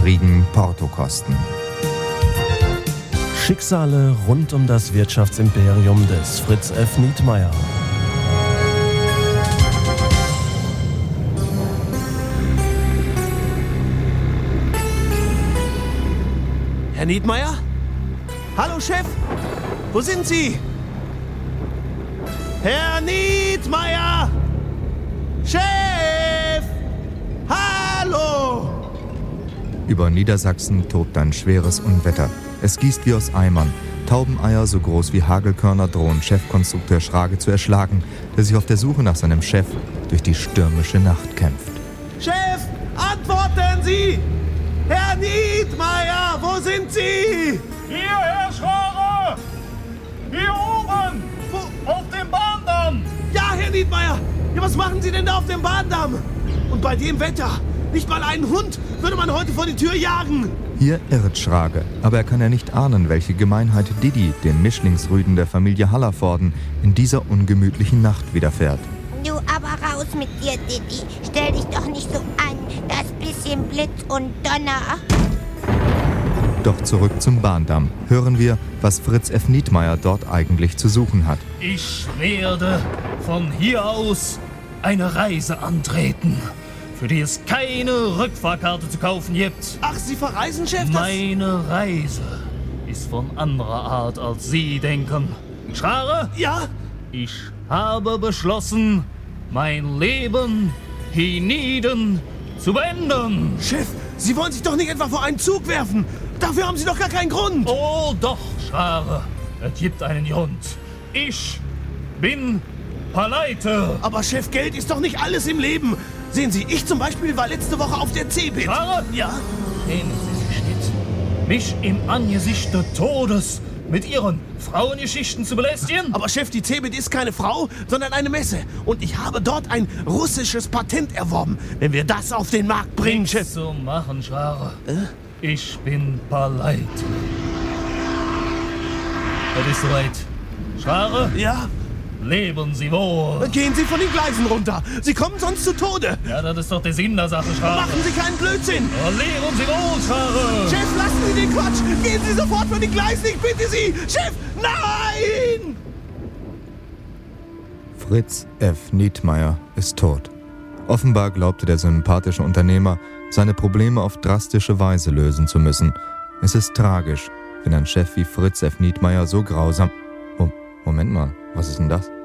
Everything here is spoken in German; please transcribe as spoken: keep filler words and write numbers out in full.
niedrigen Portokosten. Schicksale rund um das Wirtschaftsimperium des Fritz F. Nietmeyer. Herr Nietmeyer? Hallo, Chef! Wo sind Sie? Herr Nietmeyer! Chef! Hallo! Über Niedersachsen tobt ein schweres Unwetter. Es gießt wie aus Eimern. Taubeneier so groß wie Hagelkörner drohen Chefkonstrukteur Schrage zu erschlagen, der sich auf der Suche nach seinem Chef durch die stürmische Nacht kämpft. Chef, antworten Sie! Herr Nietmeyer, wo sind Sie? Hier, Herr Schrage! Hier oben! Wo? Auf dem Bahndamm! Ja, Herr Nietmeyer! Ja, was machen Sie denn da auf dem Bahndamm? Und bei dem Wetter? Nicht mal einen Hund würde man heute vor die Tür jagen. Hier irrt Schrage, aber er kann ja nicht ahnen, welche Gemeinheit Didi, den Mischlingsrüden der Familie Hallervorden, in dieser ungemütlichen Nacht widerfährt. Du, aber raus mit dir, Didi. Stell dich doch nicht so an. Das bisschen Blitz und Donner. Doch zurück zum Bahndamm. Hören wir, was Fritz F. Nietmeyer dort eigentlich zu suchen hat. Ich werde von hier aus eine Reise antreten, für die es keine Rückfahrkarte zu kaufen gibt. Ach, Sie verreisen, Chef? Das Meine Reise ist von anderer Art, als Sie denken. Schrage? Ja? Ich habe beschlossen, mein Leben hienieden zu beenden. Chef, Sie wollen sich doch nicht etwa vor einen Zug werfen. Dafür haben Sie doch gar keinen Grund. Oh doch, Schrage. Es gibt einen Grund. Ich bin pleite. Aber Chef, Geld ist doch nicht alles im Leben. Sehen Sie, ich zum Beispiel war letzte Woche auf der C B I T. Schrage? Ja? Nehmen Sie sich nicht, mich im Angesicht des Todes mit Ihren Frauengeschichten zu belästigen? Aber Chef, die C B I T ist keine Frau, sondern eine Messe. Und ich habe dort ein russisches Patent erworben. Wenn wir das auf den Markt bringen, Nichts Chef. zu machen, Schrage. Äh? Ich bin pleite. Es ist soweit. Schrage? Ja? Leben Sie wohl. Gehen Sie von den Gleisen runter. Sie kommen sonst zu Tode. Ja, das ist doch der Sinn der Sache, Schrage. Machen Sie keinen Blödsinn. Oh, leben Sie wohl, Schrage. Chef, lassen Sie den Quatsch. Gehen Sie sofort von den Gleisen, ich bitte Sie. Chef, nein! Fritz F. Nietmeyer ist tot. Offenbar glaubte der sympathische Unternehmer, seine Probleme auf drastische Weise lösen zu müssen. Es ist tragisch, wenn ein Chef wie Fritz F. Nietmeyer so grausam... Oh, Moment mal, was ist denn das?